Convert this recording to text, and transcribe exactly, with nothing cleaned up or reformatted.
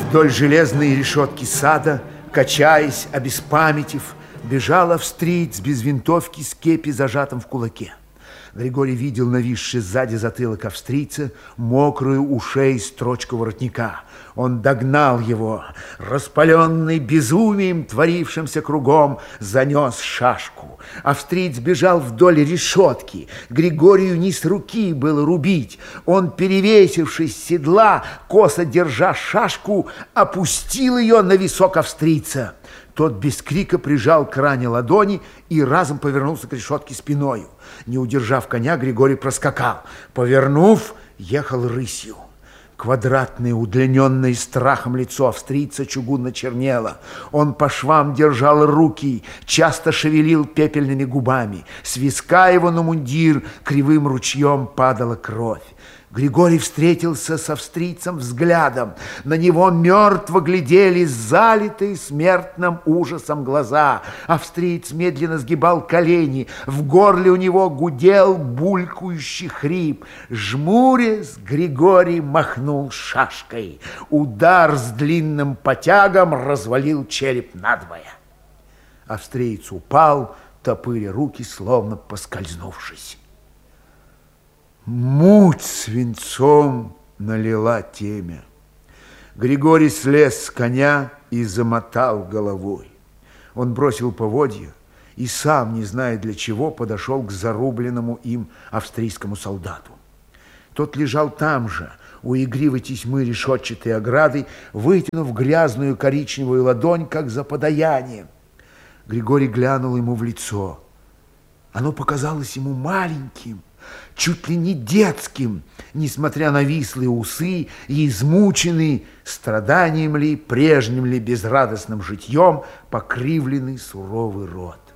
Вдоль железной решетки сада, качаясь, обеспамятив, бежал австриец без винтовки с кепи, зажатым в кулаке. Григорий видел нависший сзади затылок австрийца, мокрую у шеи строчку воротника. Он догнал его, распаленный безумием, творившимся кругом, занес шашку. Австриец бежал вдоль решетки. Григорию не с руки было рубить. Он, перевесившись с седла, косо держа шашку, опустил ее на висок австрийца. Тот без крика прижал к ране ладони и разом повернулся к решетке спиною. Не удержав коня, Григорий проскакал. Повернув, ехал рысью. Квадратное, удлиненное страхом лицо австрийца чугунно чернело. Он по швам держал руки, часто шевелил пепельными губами. С виска его на мундир кривым ручьем падала кровь. Григорий встретился с австрийцем взглядом. На него мертво глядели залитые смертным ужасом глаза. Австриец медленно сгибал колени. В горле у него гудел булькающий хрип. Жмурясь, Григорий махнул шашкой. Удар с длинным потягом развалил череп надвое. Австриец упал, топыря руки, словно поскользнувшись. Муть свинцом налила темя. Григорий слез с коня и замотал головой. Он бросил поводья и сам, не зная для чего, подошел к зарубленному им австрийскому солдату. Тот лежал там же, у игривой тесьмы решетчатой ограды, вытянув грязную коричневую ладонь, как за подаянием. Григорий глянул ему в лицо. Оно показалось ему маленьким, чуть ли не детским, несмотря на вислые усы и измученный страданием ли, прежним ли безрадостным житьем покривленный суровый рот.